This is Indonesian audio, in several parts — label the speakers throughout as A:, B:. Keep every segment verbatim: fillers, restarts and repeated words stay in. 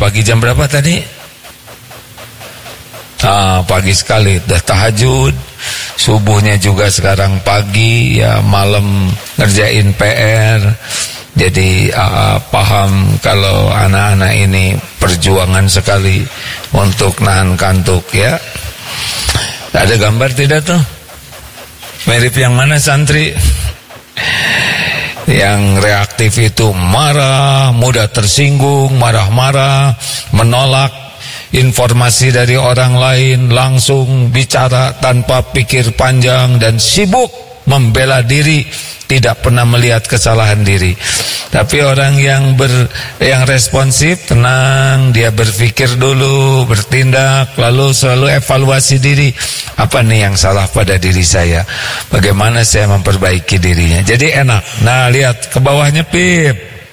A: pagi jam berapa tadi? Ah, pagi sekali, udah tahajud. Subuhnya juga sekarang pagi, ya malam ngerjain P R. Jadi uh, paham kalau anak-anak ini perjuangan sekali untuk nahan kantuk ya. Ada gambar tidak tuh? Mirip yang mana santri? Yang reaktif itu marah, mudah tersinggung, marah-marah, menolak informasi dari orang lain, langsung bicara tanpa pikir panjang dan sibuk membela diri, tidak pernah melihat kesalahan diri. Tapi orang yang ber, yang responsif, tenang, dia berpikir dulu, bertindak, lalu selalu evaluasi diri. Apa nih yang salah pada diri saya? Bagaimana saya memperbaiki dirinya? Jadi enak. Nah, lihat ke bawahnya, Pip.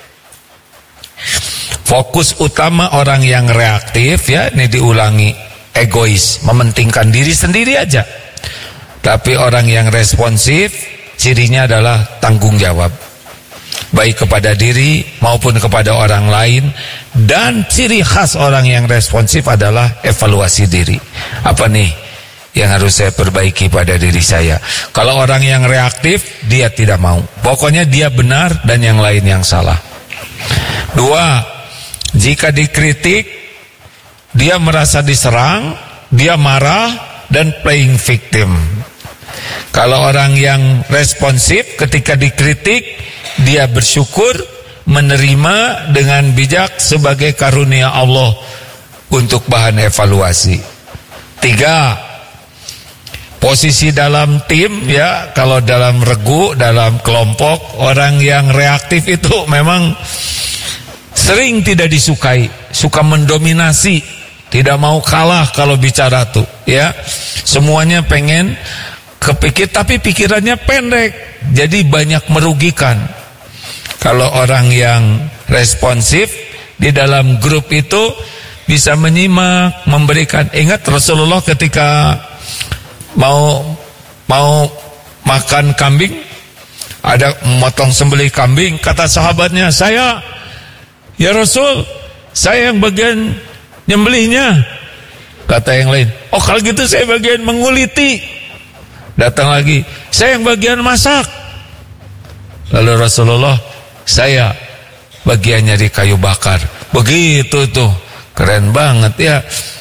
A: Fokus utama orang yang reaktif ya, ini diulangi, egois, mementingkan diri sendiri aja. Tapi orang yang responsif, cirinya adalah tanggung jawab, baik kepada diri maupun kepada orang lain. Dan ciri khas orang yang responsif adalah evaluasi diri. Apa nih yang harus saya perbaiki pada diri saya? Kalau orang yang reaktif, dia tidak mau, pokoknya dia benar dan yang lain yang salah. Dua, jika dikritik, dia merasa diserang, dia marah dan playing victim. Kalau orang yang responsif, ketika dikritik, dia bersyukur, menerima dengan bijak sebagai karunia Allah untuk bahan evaluasi. Tiga, posisi dalam tim ya, kalau dalam regu, dalam kelompok, orang yang reaktif itu memang sering tidak disukai, suka mendominasi, tidak mau kalah kalau bicara tuh ya. Semuanya pengen kepikir, tapi pikirannya pendek, jadi banyak merugikan. Kalau orang yang responsif di dalam grup itu bisa menyimak, memberikan. Ingat Rasulullah ketika mau mau makan kambing, ada motong sembelih kambing, kata sahabatnya, saya ya Rasul, saya yang bagian nyembelihnya. Kata yang lain, oh kalau gitu saya bagian menguliti. Datang lagi, saya yang bagian masak. Lalu Rasulullah, saya bagian nyari kayu bakar. Begitu tuh, keren banget ya.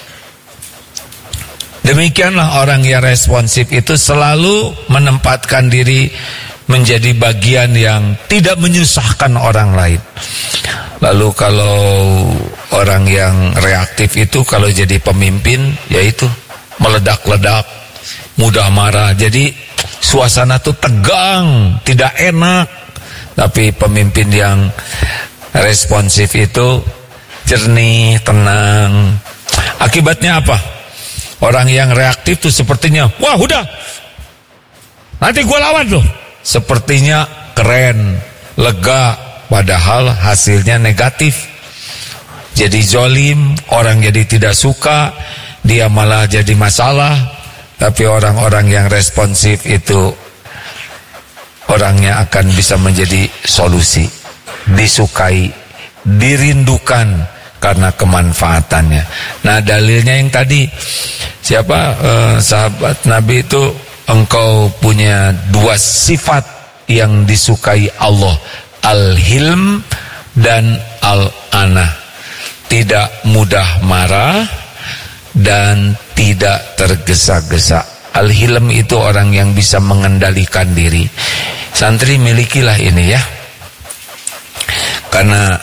A: Demikianlah orang yang responsif itu selalu menempatkan diri menjadi bagian yang tidak menyusahkan orang lain. Lalu kalau orang yang reaktif itu kalau jadi pemimpin, yaitu meledak-ledak, mudah marah. Jadi suasana tuh tegang, tidak enak. Tapi pemimpin yang responsif itu jernih, tenang. Akibatnya apa? Orang yang reaktif tuh sepertinya, wah udah, nanti gua lawan loh. Sepertinya keren, lega, padahal hasilnya negatif. Jadi zolim, orang jadi tidak suka, dia malah jadi masalah. Tapi orang-orang yang responsif itu orangnya akan bisa menjadi solusi, disukai, dirindukan karena kemanfaatannya. Nah, dalilnya yang tadi, siapa eh, sahabat Nabi itu, engkau punya dua sifat yang disukai Allah, al-hilm dan al-anah. Tidak mudah marah dan tidak tergesa-gesa. Al-hilm itu orang yang bisa mengendalikan diri. Santri milikilah ini ya. Karena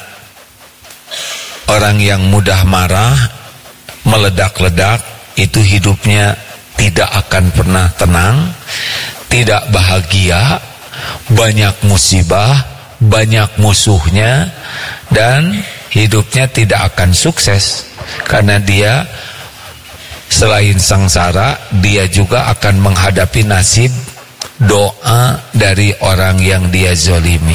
A: orang yang mudah marah, meledak-ledak, itu hidupnya tidak akan pernah tenang, tidak bahagia, banyak musibah, banyak musuhnya, dan hidupnya tidak akan sukses. Karena dia selain sengsara, dia juga akan menghadapi nasib doa dari orang yang dia zolimi.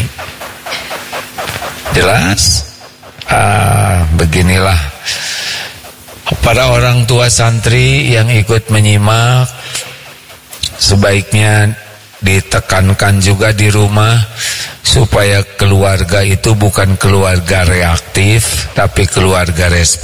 A: Jelas? Ah, beginilah para orang tua santri yang ikut menyimak, sebaiknya ditekankan juga di rumah supaya keluarga itu bukan keluarga reaktif, tapi keluarga responsif.